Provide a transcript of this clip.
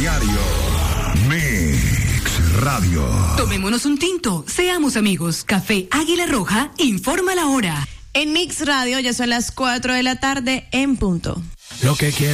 diario. Mix Radio. Tomémonos un tinto, seamos amigos. Café Águila Roja informa la hora. En Mix Radio ya son las 4 de la tarde en punto. Lo que quiero